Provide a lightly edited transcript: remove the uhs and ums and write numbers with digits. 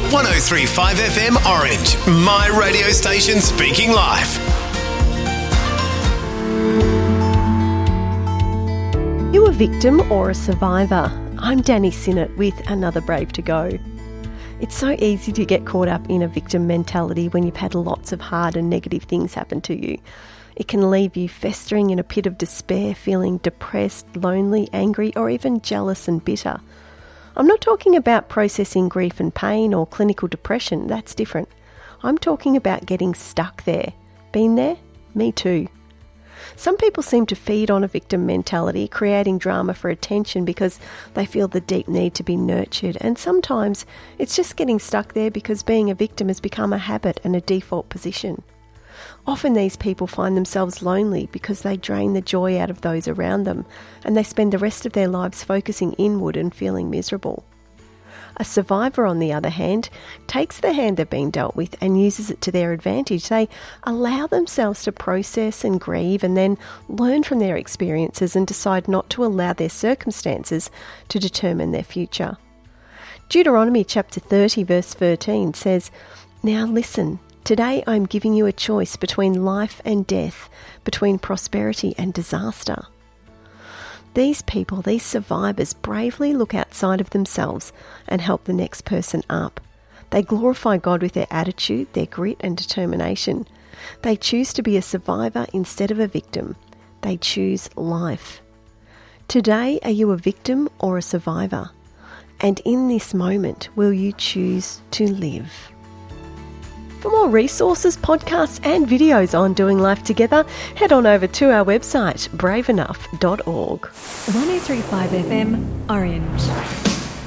103.5 FM Orange, my radio station speaking live. You a victim or a survivor? I'm Danny Sinnott with another Brave to Go. It's so easy to get caught up in a victim mentality when you've had lots of hard and negative things happen to you. It can leave you festering in a pit of despair, feeling depressed, lonely, angry, or even jealous and bitter. I'm not talking about processing grief and pain or clinical depression, that's different. I'm talking about getting stuck there. Been there? Me too. Some people seem to feed on a victim mentality, creating drama for attention because they feel the deep need to be nurtured, and sometimes it's just getting stuck there because being a victim has become a habit and a default position. Often these people find themselves lonely because they drain the joy out of those around them, and they spend the rest of their lives focusing inward and feeling miserable. A survivor, on the other hand, takes the hand they've been dealt with and uses it to their advantage. They allow themselves to process and grieve and then learn from their experiences and decide not to allow their circumstances to determine their future. Deuteronomy chapter 30 verse 13 says, "Now listen, today I'm giving you a choice between life and death, between prosperity and disaster." These people, these survivors, bravely look outside of themselves and help the next person up. They glorify God with their attitude, their grit and determination. They choose to be a survivor instead of a victim. They choose life. Today, are you a victim or a survivor? And in this moment, will you choose to live? For more resources, podcasts and videos on doing life together, head on over to our website, braveenough.org. 103.5 FM Orange.